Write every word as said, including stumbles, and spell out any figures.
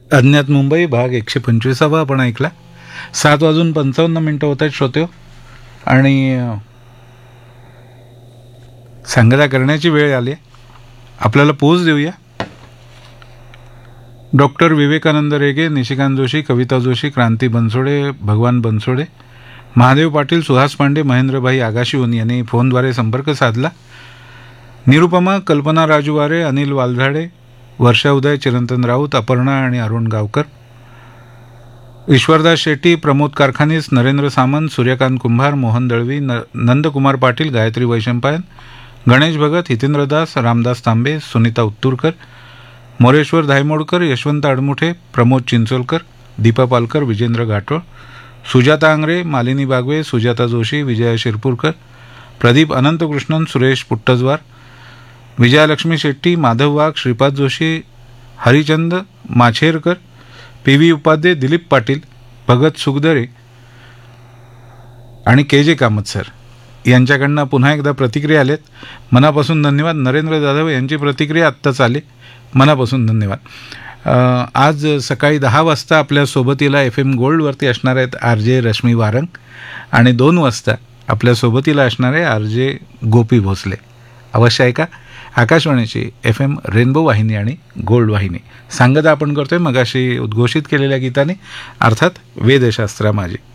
अज्ञात मुंबई भाग एकशे पंचवीसावा आपण ऐकला. सात वाजून पंचावन्न मिनटं होत आहेत श्रोते, आणि सांगता करण्याची वेळ आली. आपल्याला पोच देऊया. डॉक्टर विवेकानंद रेगे, निशिकांत जोशी, कविता जोशी, क्रांती बनसोडे, भगवान बनसोडे, महादेव पाटील, सुहास पांडे, महेंद्रभाई आगाशिवून यांनी फोनद्वारे संपर्क साधला. निरुपमा, कल्पना राजूवारे, अनिल वालझाडे, वर्षा उदय, चिरंतन राऊत, अपर्णा आणि अरुण गावकर, ईश्वरदास शेट्टी, प्रमोद कारखानीस, नरेंद्र सामंत, सूर्यकांत कुंभार, मोहन दळवी, न नंदकुमार पाटील, गायत्री वैशंपायन, गणेश भगत, हितेंद्र दास, रामदास तांबे, सुनीता उत्तूरकर, मोरेश्वर धायमोडकर, यशवंत अडमुठे, प्रमोद चिंचोलकर, दीपा पालकर, विजेंद्र घाटोळ, सुजाता आंग्रे, मालिनी बागवे, सुजाता जोशी, विजया शिरपूरकर, प्रदीप अनंतकृष्णन, सुरेश पुट्टजवार, विजयालक्ष्मी शेट्टी, माधव वाघ, श्रीपाद जोशी, हरिचंद माछेरकर, पी व्ही उपाध्ये, दिलीप पाटील, भगत सुगदरे आणि के जे कामत सर यांच्याकडनं पुन्हा एकदा प्रतिक्रिया आलेत. मनापासून धन्यवाद. नरेंद्र जाधव यांची प्रतिक्रिया आत्ताच आली. मनापासून धन्यवाद. आज सकाळी दहा वाजता आपल्या सोबतीला एफ एम गोल्डवरती असणार आहेत आर जे रश्मी वारंग, आणि दोन वाजता आपल्या सोबतीला असणार आहे आर जे गोपी भोसले. अवश्य ऐका आकाशवाणीची एफ एम रेनबो वाहिनी आणि गोल्ड वाहिनी. सांगता आपण करतोय मगाशी उद्घोषित केलेल्या गीताने, अर्थात वेदशास्त्रा माझी.